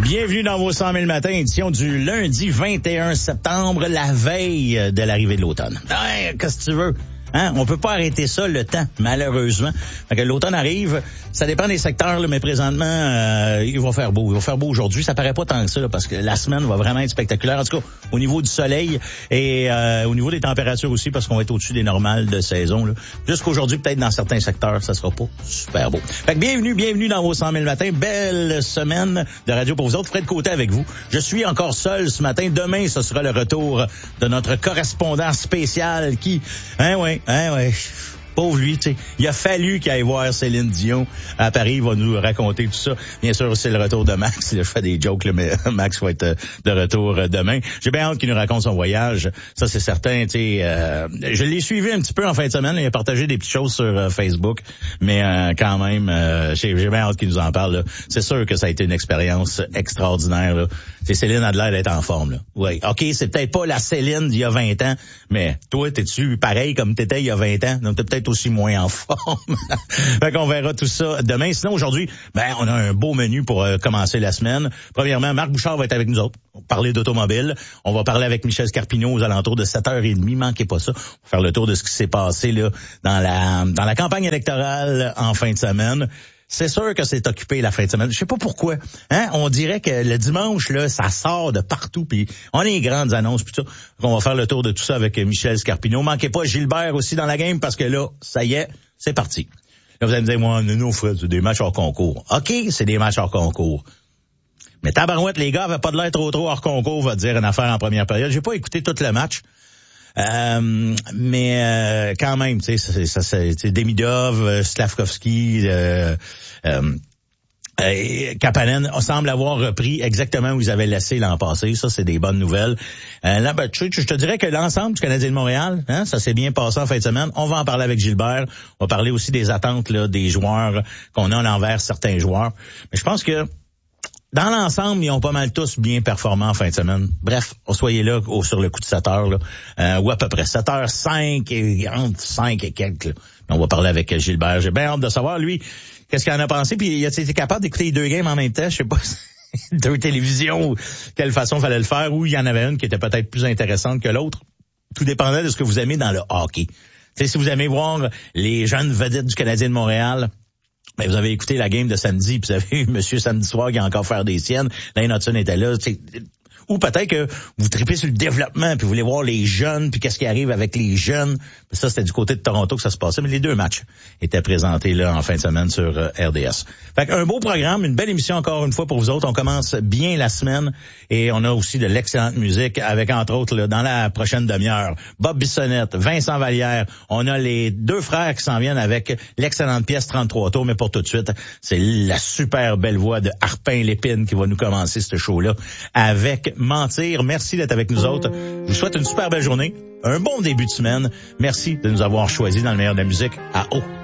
Bienvenue dans vos 100 000 matins, édition du lundi 21 septembre, la veille de l'arrivée de l'automne. Ouais, qu'est-ce que tu veux? Hein? On peut pas arrêter ça, le temps, malheureusement. Fait que l'automne arrive, ça dépend des secteurs, là, mais présentement, il va faire beau. Il va faire beau aujourd'hui. Ça paraît pas tant que ça, là, parce que la semaine va vraiment être spectaculaire. En tout cas, au niveau du soleil et au niveau des températures aussi, parce qu'on va être au-dessus des normales de saison. Là. Jusqu'aujourd'hui, peut-être dans certains secteurs, ça sera pas super beau. Fait que bienvenue dans vos 100 000 matins. Belle semaine de radio pour vous autres. Fred Côté avec vous. Je suis encore seul ce matin. Demain, ce sera le retour de notre correspondant spécial qui... Ouais. Pauvre lui, tu sais. Il a fallu qu'il aille voir Céline Dion à Paris. Il va nous raconter tout ça. Bien sûr, c'est le retour de Max. Là, je fais des jokes, là, mais Max va être de retour demain. J'ai bien hâte qu'il nous raconte son voyage. Ça, c'est certain, tu sais. Je l'ai suivi un petit peu en fin de semaine. Il a partagé des petites choses sur Facebook. Mais quand même, j'ai bien hâte qu'il nous en parle. Là. C'est sûr que ça a été une expérience extraordinaire. Là. Céline a de l'air d'être en forme. Là. Oui, OK, c'est peut-être pas la Céline d'il y a 20 ans, mais toi, t'es-tu pareil comme t'étais il y a 20 ans? Donc, t'es peut-être aussi moins en forme. Fait qu'on verra tout ça demain. Sinon, aujourd'hui, on a un beau menu pour commencer la semaine. Premièrement, Marc Bouchard va être avec nous autres. On va parler d'automobile. On va parler avec Michel Scarpino aux alentours de 7h30. Manquez pas ça. On va faire le tour de ce qui s'est passé là dans la campagne électorale en fin de semaine. C'est sûr que c'est occupé la fin de semaine. Je sais pas pourquoi. Hein? On dirait que le dimanche, là, ça sort de partout. Puis on a les grandes annonces. Puis tout. On va faire le tour de tout ça avec Michel Scarpino. Manquez pas Gilbert aussi dans la game parce que là, ça y est, c'est parti. Là, vous allez me dire, moi, nous, Fred, c'est des matchs hors concours. OK, c'est des matchs hors concours. Mais tabarouette, les gars avaient pas de l'air trop hors concours, va dire une affaire en première période. J'ai pas écouté tout le match. Mais quand même, tu sais, c'est Demidov, Slavkovski, Kapanen semble avoir repris exactement où ils avaient laissé l'an passé. Ça, c'est des bonnes nouvelles. Là, je te dirais que l'ensemble du Canadien de Montréal, hein, ça s'est bien passé en fin de semaine. On va en parler avec Gilbert. On va parler aussi des attentes là, des joueurs qu'on a envers certains joueurs. Mais je pense que dans l'ensemble, ils ont pas mal tous bien performé en fin de semaine. Bref, soyez là sur le coup de 7 heures, là, ou à peu près 7h05 et entre 5 et quelques. Là. On va parler avec Gilbert. J'ai bien hâte de savoir, lui, qu'est-ce qu'il en a pensé. Puis il a été capable d'écouter les deux games en même temps. Je sais pas, deux télévisions, ou quelle façon fallait le faire, ou il y en avait une qui était peut-être plus intéressante que l'autre. Tout dépendait de ce que vous aimez dans le hockey. T'sais, si vous aimez voir les jeunes vedettes du Canadien de Montréal, ben, vous avez écouté la game de samedi, puis vous avez eu Monsieur Samedi soir qui a encore faire des siennes. Lane Hudson était là. Ou peut-être que vous tripez sur le développement, puis vous voulez voir les jeunes, puis qu'est-ce qui arrive avec les jeunes. Ça, c'était du côté de Toronto que ça se passait. Mais les deux matchs étaient présentés là en fin de semaine sur RDS. Fait qu'un beau programme, une belle émission encore une fois pour vous autres. On commence bien la semaine et on a aussi de l'excellente musique avec, entre autres, là, dans la prochaine demi-heure, Bob Bissonnette, Vincent Vallière. On a les deux frères qui s'en viennent avec l'excellente pièce 33 tours. Mais pour tout de suite, c'est la super belle voix de Harpin Lépine qui va nous commencer ce show-là avec Mentir. Merci d'être avec nous autres. Je vous souhaite une super belle journée, un bon début de semaine. Merci de nous avoir choisis dans le meilleur de la musique à haut.